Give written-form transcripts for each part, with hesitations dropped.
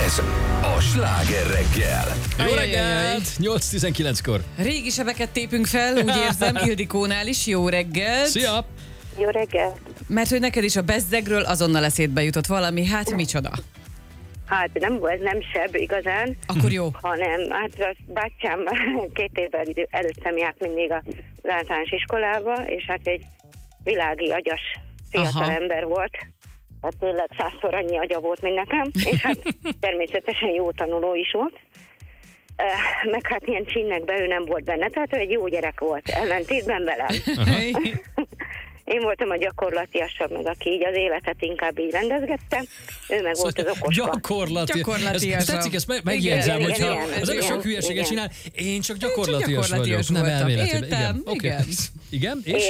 Ez a Sláger reggel. Jó reggelt! 8:19-kor. Régi sebeket tépünk fel, úgy érzem, Ildikónál is. Jó reggelt! Szia! Jó reggelt! Mert hogy neked is a bezzegről azonnal eszédbe jutott valami, hát micsoda? Hát ez nem seb igazán, Akkor jó. hanem hát a bátyám 2 évvel előttem járt mindig az általános iskolába, és hát egy világi agyas fiatal ember volt. Hát tényleg 100-szor annyi agya volt, mint nekem, és hát természetesen jó tanuló is volt. Meg hát ilyen csinnekben ő nem volt benne, tehát ő egy jó gyerek volt, ellentétben velem. Én voltam a gyakorlatiasabb, meg aki így az életet inkább így rendezgette, ő meg volt az okoska. Gyakorlatiasabb. Ez tetszik, ezt megjegyzem, Igen, hogyha igen, az olyan sok igen, hülyeséget igen. csinál, én csak gyakorlatias vagyok, nem voltam. elméletileg. Értem, Oké. igen. Igen, és?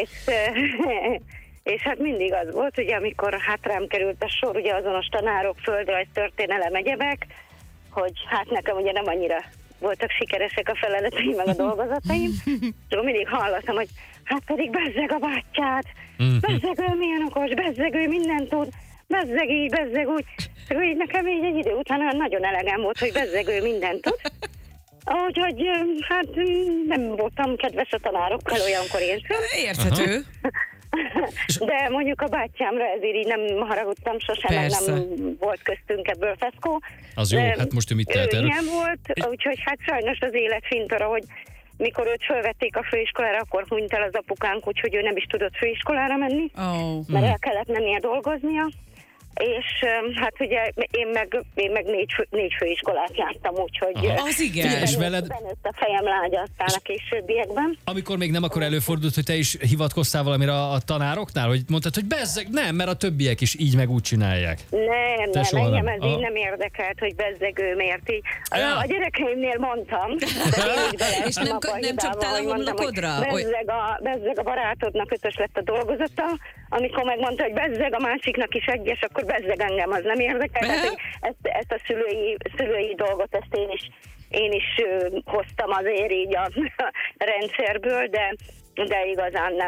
És hát mindig az volt, hogy amikor hát rám került a sor, ugye azonos tanárok, földrajz, történelem, egyebek, hogy hát nekem ugye nem annyira voltak sikeresek a feladataim, meg a dolgozataim, és mindig hallottam, hogy hát pedig bezzeg a bátyád, bezzeg ő milyen okos, bezzeg ő mindent tud, bezzeg így, bezzeg úgy, és így nekem így egy idő után olyan nagyon elegem volt, hogy bezzeg ő mindent tud. Úgyhogy hát nem voltam kedves a tanárokkal olyankor én sem. Érthető. De mondjuk a bátyámra ezért így nem haragudtam sosem, meg Persze. nem volt köztünk ebből feszkó. Az jó, hát most ő mit tehet Ő erről? ilyen volt, úgyhogy hát sajnos az élet fintora, hogy mikor őt fölvették a főiskolára, akkor hunyt el az apukánk, úgyhogy ő nem is tudott főiskolára menni, mert el kellett mennie dolgoznia. És hát ugye én meg 4 főiskolát jártam, úgyhogy Az igen. Figyelj, és veled- benőtt a fejem lágya aztán a későbbiekben. Amikor még nem, akkor előfordult, hogy te is hivatkoztál valamire a tanároknál, hogy mondtad, hogy bezzeg, nem, mert a többiek is így meg úgy csinálják. Nem, soha engem nem. ez Aha. így nem érdekelt, hogy bezzegő miért így. Ja. A gyerekeimnél mondtam. És nem csaptál a homlokodra? Bezzeg a barátodnak 5-ös lett a dolgozata, amikor megmondta, hogy bezzeg a másiknak is 1-es, akkor bezzeg engem, az nem érdekel. Tehát, hogy ezt a szülői dolgot, ezt én is hoztam azért így a rendszerből, de igazán nem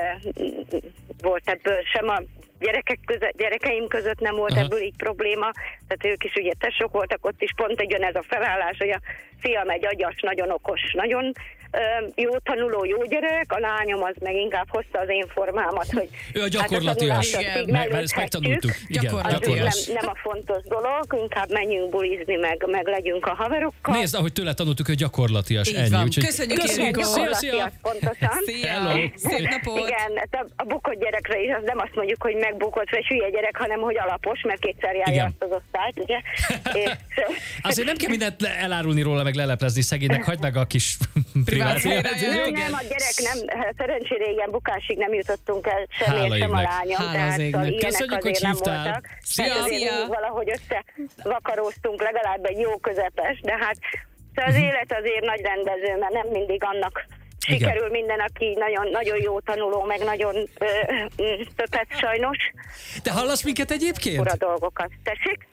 volt ebből sem a gyerekeim között nem volt ebből így probléma, tehát ők is ugye tesók voltak, ott is pont egy ez a felállás, hogy a fiam egy agyas, nagyon okos, nagyon jó tanuló, jó gyerek, a lányom az meg inkább hozta az én formámat, hogy Ő a gyakorlatias. hát a tanulást Mert ezt megtanultuk. Igen, Gyakorlatias. nem a fontos dolog, inkább menjünk bulizni, meg legyünk a haverokkal. Nézd, ahogy tőle tanultuk, hogy gyakorlatias, Így ennyi. van. Úgyhogy Köszönjük, köszönjük, Ildikó. szia, Gyakorlatias, szia. pontosan. Szia! Hello. Szép napot! Igen, hát a bukott gyerekre is, az nem azt mondjuk, hogy megbukott, vagy hülye gyerek, hanem hogy alapos, mert 2-szer járja Igen. azt az osztályt, ugye? És, Azért nem kell mindent elárulni róla, meg leleplezni szegénynek, hagyd meg a kis privát szféráját. életet. nem, a gyerek nem, szerencsére ilyen bukásig nem jutottunk el, sem Hála én, sem a égnek. lányom, Hála az tehát égnek. szóval ilyenek Köszönjük, hogy azért nem hívtál. voltak. Szia, Tehát azért szia. mindig valahogy összevakaróztunk, legalább egy jó közepes, de hát szóval az élet azért nagy rendező, mert nem mindig annak sikerül minden, aki nagyon, nagyon jó tanuló, meg nagyon többet sajnos, Te hallasz minket egyébként? fura dolgokat. Tessék?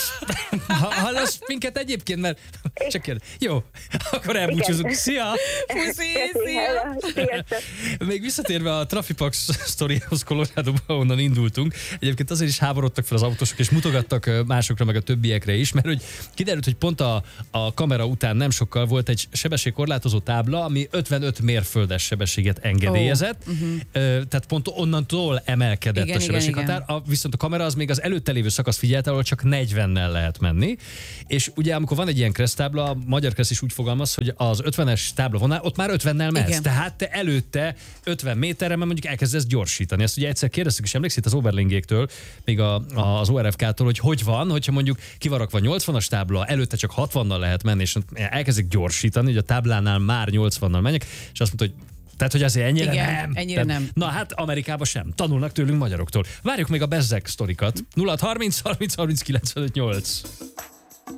Hallasz minket egyébként? Mert csak kérdez. Jó, akkor elbúcsúzunk. Szia! Puszi, Köszi, szia! hello. Sziasztok. Még visszatérve a Trafipax sztoriához Coloradoba, onnan indultunk. Egyébként azért is háborodtak fel az autósok, és mutogattak másokra, meg a többiekre is, mert hogy kiderült, hogy pont a kamera után nem sokkal volt egy sebességkorlátozó tábla, ami 55 mérföldes sebességet engedélyezett. Tehát pont onnantól emelkedett Igen, a sebességhatár. Viszont a kamera az még az előtte lévő szakasz figyelte, ahol csak 40-nel lehet menni. És ugye amikor van egy ilyen kereszttábla, a magyar kereszt is úgy fogalmaz, hogy az 50-es táblavonal ott már 50-nel mehetsz. Igen. Tehát te előtte 50 méterre, mert mondjuk elkezdesz gyorsítani. Ezt ugye egyszer kérdeztük, és emlékszik az Oberlingéktől, még az ORFK-tól, hogy van, hogyha mondjuk kivarakva 80-as tábla, előtte csak 60-nal lehet menni, és elkezdik gyorsítani, hogy a táblánál már 80-nal menjek, és azt mondta, hogy tehát, hogy azért ennyire Igen, nem. ennyire nem. Na hát Amerikában sem. Tanulnak tőlünk magyaroktól. Várjuk még a bezzeg sztorikat. 0630 30 30 95 8.